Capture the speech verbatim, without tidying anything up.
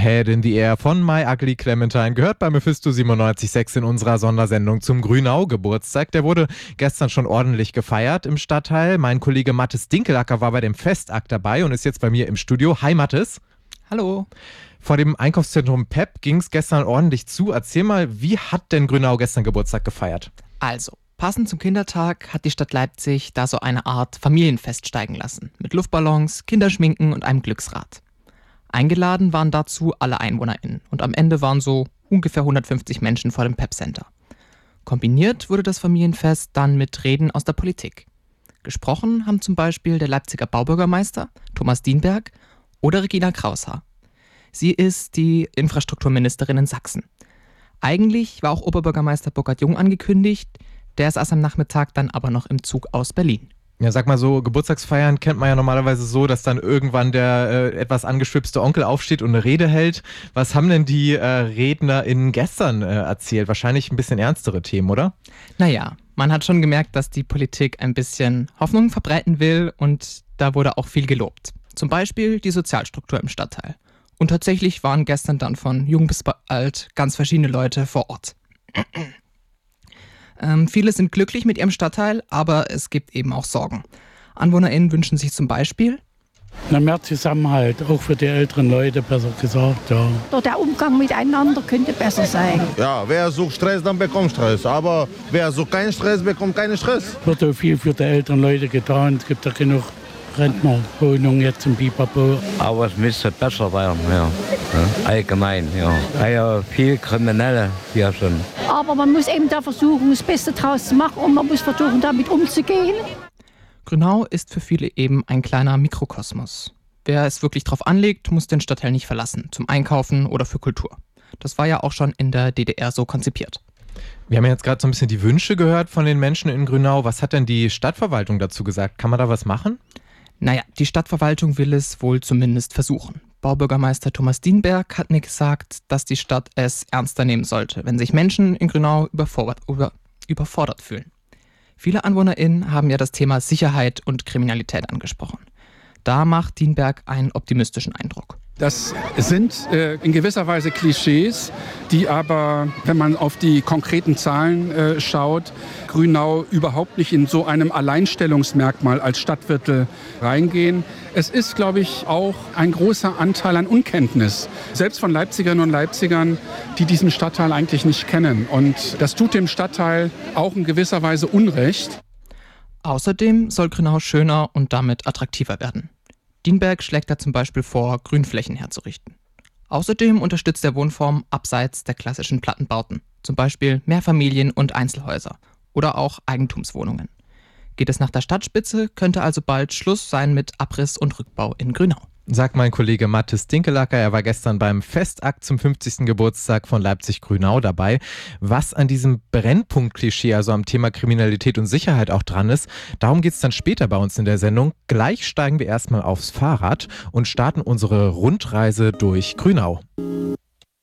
Head in the Air von My Ugly Clementine gehört bei Mephisto siebenundneunzig Komma sechs in unserer Sondersendung zum Grünau-Geburtstag. Der wurde gestern schon ordentlich gefeiert im Stadtteil. Mein Kollege Mathis Dinkelacker war bei dem Festakt dabei und ist jetzt bei mir im Studio. Hi Mathis. Hallo. Vor dem Einkaufszentrum Pep ging es gestern ordentlich zu. Erzähl mal, wie hat denn Grünau gestern Geburtstag gefeiert? Also, passend zum Kindertag hat die Stadt Leipzig da so eine Art Familienfest steigen lassen. Mit Luftballons, Kinderschminken und einem Glücksrad. Eingeladen waren dazu alle EinwohnerInnen und am Ende waren so ungefähr hundertfünfzig Menschen vor dem Pep Center. Kombiniert wurde das Familienfest dann mit Reden aus der Politik. Gesprochen haben zum Beispiel der Leipziger Baubürgermeister Thomas Dienberg oder Regina Kraushaar. Sie ist die Infrastrukturministerin in Sachsen. Eigentlich war auch Oberbürgermeister Burkhard Jung angekündigt, der ist erst am Nachmittag dann aber noch im Zug aus Berlin. Ja, sag mal so, Geburtstagsfeiern kennt man ja normalerweise so, dass dann irgendwann der äh, etwas angeschwipste Onkel aufsteht und eine Rede hält. Was haben denn die äh, RednerInnen gestern äh, erzählt? Wahrscheinlich ein bisschen ernstere Themen, oder? Naja, man hat schon gemerkt, dass die Politik ein bisschen Hoffnung verbreiten will und da wurde auch viel gelobt. Zum Beispiel die Sozialstruktur im Stadtteil. Und tatsächlich waren gestern dann von jung bis alt ganz verschiedene Leute vor Ort. Ähm, viele sind glücklich mit ihrem Stadtteil, aber es gibt eben auch Sorgen. AnwohnerInnen wünschen sich zum Beispiel Na, mehr Zusammenhalt, auch für die älteren Leute, besser gesagt, ja. Der Umgang miteinander könnte besser sein. Ja, wer sucht Stress, dann bekommt Stress. Aber wer sucht keinen Stress, bekommt keinen Stress. Wird so viel für die älteren Leute getan. Es gibt ja genug Rentnerwohnungen jetzt im Bipapo. Aber es müsste besser werden, ja. Ja, allgemein, ja. Weil ja viel Kriminelle hier schon. Aber man muss eben da versuchen, das Beste draus zu machen und man muss versuchen, damit umzugehen. Grünau ist für viele eben ein kleiner Mikrokosmos. Wer es wirklich drauf anlegt, muss den Stadtteil nicht verlassen, zum Einkaufen oder für Kultur. Das war ja auch schon in der D D R so konzipiert. Wir haben ja jetzt gerade so ein bisschen die Wünsche gehört von den Menschen in Grünau. Was hat denn die Stadtverwaltung dazu gesagt? Kann man da was machen? Naja, die Stadtverwaltung will es wohl zumindest versuchen. Baubürgermeister Thomas Dienberg hat mir gesagt, dass die Stadt es ernster nehmen sollte, wenn sich Menschen in Grünau überfordert, über, überfordert fühlen. Viele AnwohnerInnen haben ja das Thema Sicherheit und Kriminalität angesprochen. Da macht Dienberg einen optimistischen Eindruck. Das sind äh, in gewisser Weise Klischees, die aber, wenn man auf die konkreten Zahlen äh, schaut, Grünau überhaupt nicht in so einem Alleinstellungsmerkmal als Stadtviertel reingehen. Es ist, glaube ich, auch ein großer Anteil an Unkenntnis, selbst von Leipzigerinnen und Leipzigern, die diesen Stadtteil eigentlich nicht kennen. Und das tut dem Stadtteil auch in gewisser Weise Unrecht. Außerdem soll Grünau schöner und damit attraktiver werden. Dienberg schlägt da zum Beispiel vor, Grünflächen herzurichten. Außerdem unterstützt er Wohnformen abseits der klassischen Plattenbauten, zum Beispiel Mehrfamilien- und Einzelhäuser oder auch Eigentumswohnungen. Geht es nach der Stadtspitze, könnte also bald Schluss sein mit Abriss und Rückbau in Grünau. Sagt mein Kollege Mathis Dinkelacker, er war gestern beim Festakt zum fünfzigsten Geburtstag von Leipzig-Grünau dabei. Was an diesem Brennpunkt-Klischee, also am Thema Kriminalität und Sicherheit auch dran ist, darum geht es dann später bei uns in der Sendung. Gleich steigen wir erstmal aufs Fahrrad und starten unsere Rundreise durch Grünau.